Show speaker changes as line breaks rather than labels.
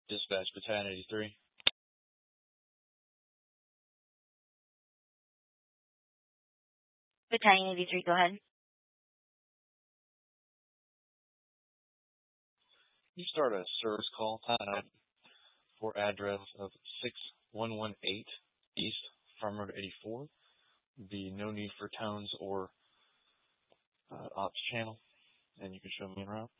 Dispatch Battalion 83.
Battalion 83, go ahead.
You start a service call tonight for address of 6118 East Farm Road 84. Be no need for tones or ops channel, and you can show me en route.